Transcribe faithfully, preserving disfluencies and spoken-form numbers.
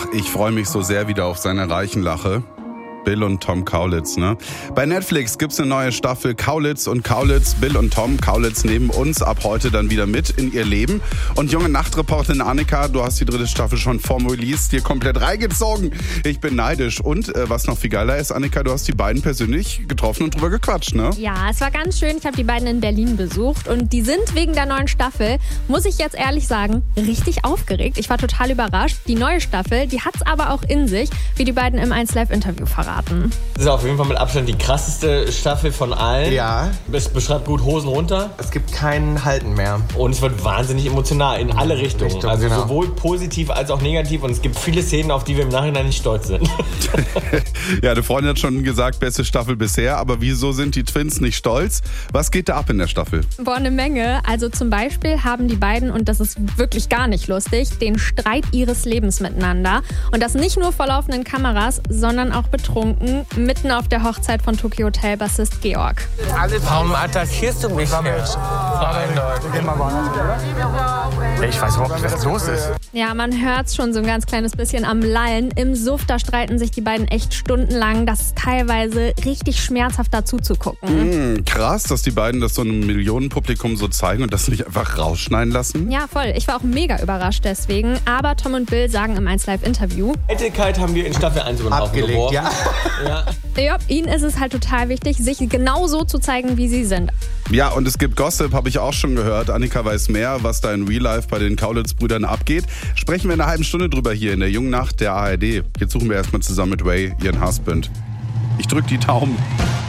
Ach, ich freue mich so sehr wieder auf seine Reichenlache. Bill und Tom Kaulitz, ne? Bei Netflix gibt's eine neue Staffel Kaulitz und Kaulitz. Bill und Tom Kaulitz nehmen uns ab heute dann wieder mit in ihr Leben. Und junge Nachtreporterin Annika, du hast die dritte Staffel schon vorm Release dir komplett reingezogen. Ich bin neidisch. Und äh, was noch viel geiler ist, Annika, du hast die beiden persönlich getroffen und drüber gequatscht, ne? Ja, es war ganz schön. Ich habe die beiden in Berlin besucht und die sind wegen der neuen Staffel, muss ich jetzt ehrlich sagen, richtig aufgeregt. Ich war total überrascht. Die neue Staffel, die hat's aber auch in sich, wie die beiden im eins Live Interview verraten. Das ist auf jeden Fall mit Abstand die krasseste Staffel von allen. Ja. Es beschreibt gut Hosen runter. Es gibt kein Halten mehr. Und es wird wahnsinnig emotional in alle Richtungen. Richtung, also genau. sowohl positiv als auch negativ. Und es gibt viele Szenen, auf die wir im Nachhinein nicht stolz sind. Ja, eine Freundin hat schon gesagt, beste Staffel bisher. Aber wieso sind die Twins nicht stolz? Was geht da ab in der Staffel? Boah, eine Menge. Also zum Beispiel haben die beiden, und das ist wirklich gar nicht lustig, den Streit ihres Lebens miteinander. Und das nicht nur vor laufenden Kameras, sondern auch betrunken, mitten auf der Hochzeit von Tokyo Hotel Bassist Georg. Warum attackierst du mich jetzt? Ich weiß überhaupt nicht, was los ist. Ja, man hört's schon so ein ganz kleines bisschen am Lallen. Im Suff, da streiten sich die beiden echt stundenlang. Das ist teilweise richtig schmerzhaft dazu zu gucken. Mm, krass, dass die beiden das so einem Millionenpublikum so zeigen und das nicht einfach rausschneiden lassen. Ja, voll. Ich war auch mega überrascht deswegen. Aber Tom und Bill sagen im eins Live Interview: Eitelkeit haben wir in Staffel eins über den Haufen Abgelegt, geworfen. ja. Ja. Ja, ihnen ist es halt total wichtig, sich genau so zu zeigen, wie sie sind. Ja, und es gibt Gossip, habe ich auch schon gehört. Annika weiß mehr, was da in Real Life bei den Kaulitz-Brüdern abgeht. Sprechen wir in einer halben Stunde drüber hier in der Jungen Nacht der A R D. Jetzt suchen wir erstmal zusammen mit Ray ihren Husband. Ich drück die Daumen.